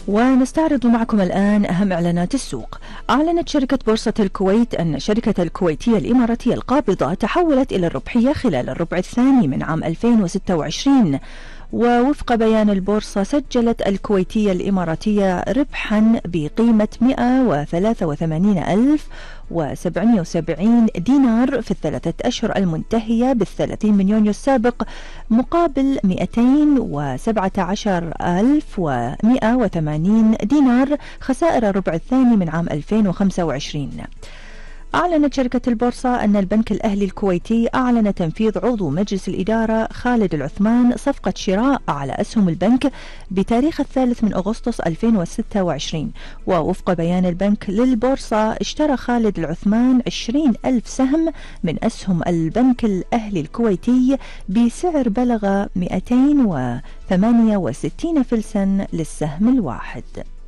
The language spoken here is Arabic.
ونستعرض معكم الآن أهم إعلانات السوق. أعلنت شركة بورصة الكويت أن شركة الكويتية الإماراتية القابضة تحولت إلى الربحية خلال الربع الثاني من عام 2026. ووفق بيان البورصة سجلت الكويتية الإماراتية ربحا بقيمة 183,770 دينار في الثلاثة أشهر المنتهية بال30 من يونيو السابق، مقابل 217,180 دينار خسائر الربع الثاني من عام 2025. أعلنت شركة البورصة أن البنك الأهلي الكويتي أعلن تنفيذ عضو مجلس الإدارة خالد العثمان صفقة شراء على أسهم البنك بتاريخ 3 من أغسطس 2026. ووفق بيان البنك للبورصة اشترى خالد العثمان 20,000 سهم من أسهم البنك الأهلي الكويتي بسعر بلغ 268 فلسا للسهم الواحد.